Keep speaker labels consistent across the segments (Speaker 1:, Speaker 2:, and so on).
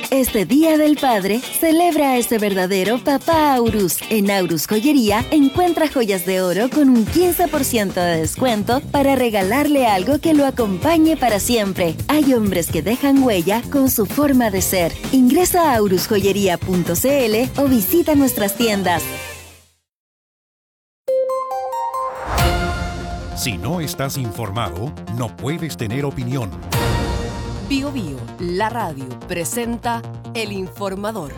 Speaker 1: Este Día del Padre, celebra a ese verdadero papá Aurus. En Aurus Joyería, encuentra joyas de oro con un 15% de descuento para regalarle algo que lo acompañe para siempre. Hay hombres que dejan huella con su forma de ser. Ingresa a aurusjoyería.cl o visita nuestras tiendas.
Speaker 2: Si no estás informado, no puedes tener opinión.
Speaker 3: Bío Bío, la radio, presenta El Informador.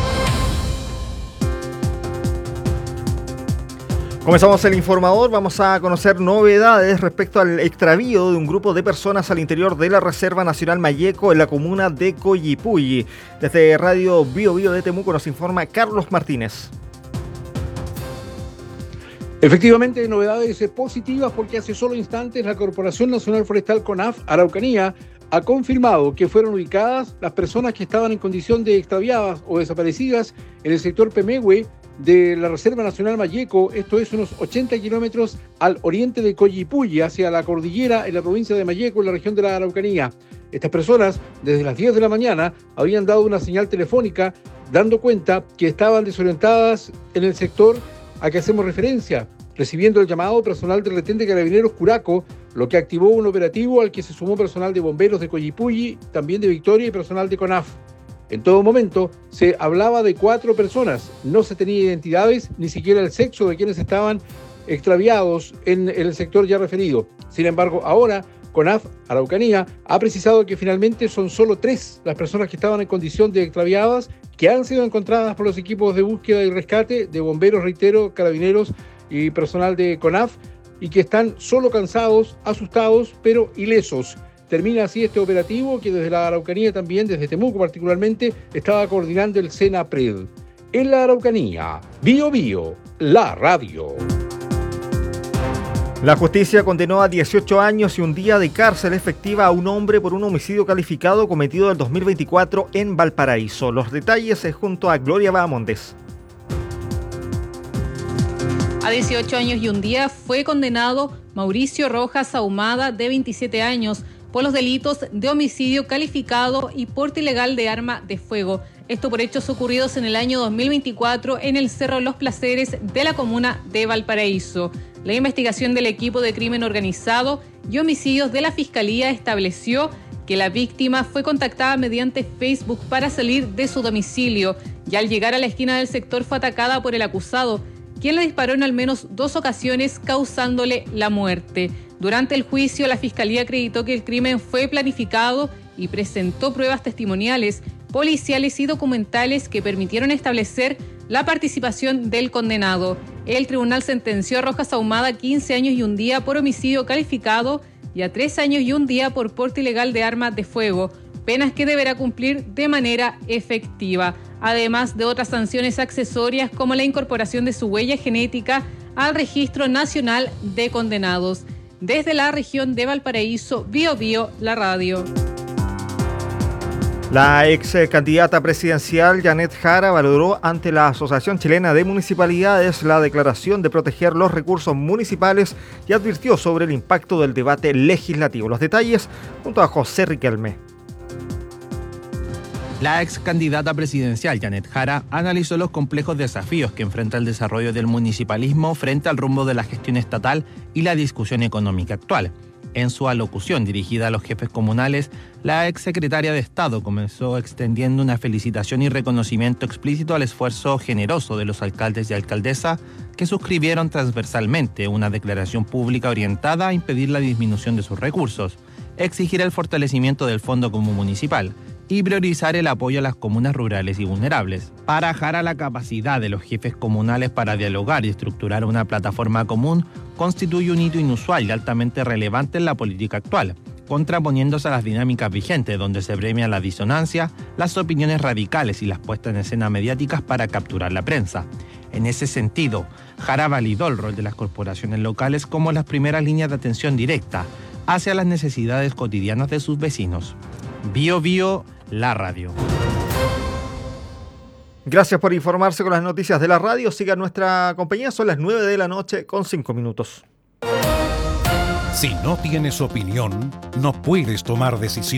Speaker 4: Comenzamos El Informador, vamos a conocer novedades respecto al extravío de un grupo de personas al interior de la Reserva Nacional Mayeco en la comuna de Coyipulli. Desde Radio Bío Bío de Temuco nos informa Carlos Martínez.
Speaker 5: Efectivamente, novedades positivas porque hace solo instantes la Corporación Nacional Forestal CONAF Araucanía ha confirmado que fueron ubicadas las personas que estaban en condición de extraviadas o desaparecidas en el sector Pemehue de la Reserva Nacional Mayeco, esto es unos 80 kilómetros al oriente de Coyipulli, hacia la cordillera en la provincia de Mayeco, en la región de la Araucanía. Estas personas, desde las 10 de la mañana, habían dado una señal telefónica dando cuenta que estaban desorientadas en el sector a que hacemos referencia, recibiendo el llamado personal del retén de Carabineros Curaco, lo que activó un operativo al que se sumó personal de bomberos de Coyipulli, también de Victoria y personal de CONAF. En todo momento se hablaba de 4 personas, no se tenía identidades, ni siquiera el sexo de quienes estaban extraviados en el sector ya referido. Sin embargo, ahora CONAF Araucanía ha precisado que finalmente son solo 3 las personas que estaban en condición de extraviadas, que han sido encontradas por los equipos de búsqueda y rescate de bomberos, reitero, carabineros y personal de CONAF, y que están solo cansados, asustados, pero ilesos. Termina así este operativo que desde la Araucanía también, desde Temuco particularmente, estaba coordinando el SENAPRED. En la Araucanía, Bío Bío, la radio.
Speaker 4: La justicia condenó a 18 años y un día de cárcel efectiva a un hombre por un homicidio calificado cometido en el 2024 en Valparaíso. Los detalles es junto a Gloria Bahamondes.
Speaker 6: A 18 años y un día fue condenado Mauricio Rojas Ahumada, de 27 años, por los delitos de homicidio calificado y porte ilegal de arma de fuego. Esto por hechos ocurridos en el año 2024 en el Cerro Los Placeres de la comuna de Valparaíso. La investigación del equipo de crimen organizado y homicidios de la Fiscalía estableció que la víctima fue contactada mediante Facebook para salir de su domicilio y al llegar a la esquina del sector fue atacada por el acusado, quien le disparó en al menos 2 ocasiones, causándole la muerte. Durante el juicio, la Fiscalía acreditó que el crimen fue planificado y presentó pruebas testimoniales, policiales y documentales que permitieron establecer la participación del condenado. El tribunal sentenció a Rojas Ahumada a 15 años y un día por homicidio calificado y a 3 años y un día por porte ilegal de armas de fuego, penas que deberá cumplir de manera efectiva, además de otras sanciones accesorias como la incorporación de su huella genética al Registro Nacional de Condenados. Desde la región de Valparaíso, Bío Bío, la radio.
Speaker 4: La ex candidata presidencial Janet Jara valoró ante la Asociación Chilena de Municipalidades la declaración de proteger los recursos municipales y advirtió sobre el impacto del debate legislativo. Los detalles junto a José Riquelme.
Speaker 7: La ex candidata presidencial Janet Jara analizó los complejos desafíos que enfrenta el desarrollo del municipalismo frente al rumbo de la gestión estatal y la discusión económica actual. En su alocución dirigida a los jefes comunales, la ex secretaria de Estado comenzó extendiendo una felicitación y reconocimiento explícito al esfuerzo generoso de los alcaldes y alcaldesa que suscribieron transversalmente una declaración pública orientada a impedir la disminución de sus recursos, exigir el fortalecimiento del Fondo Común Municipal y priorizar el apoyo a las comunas rurales y vulnerables. Para Jara, la capacidad de los jefes comunales para dialogar y estructurar una plataforma común constituye un hito inusual y altamente relevante en la política actual, contraponiéndose a las dinámicas vigentes donde se premia la disonancia, las opiniones radicales y las puestas en escena mediáticas para capturar la prensa. En ese sentido, Jara validó el rol de las corporaciones locales como las primeras líneas de atención directa hacia las necesidades cotidianas de sus vecinos. Bío Bío, la radio.
Speaker 4: Gracias por informarse con las noticias de la radio. Siga nuestra compañía, son las 9 de la noche con 5 minutos.
Speaker 2: Si no tienes opinión, no puedes tomar decisiones.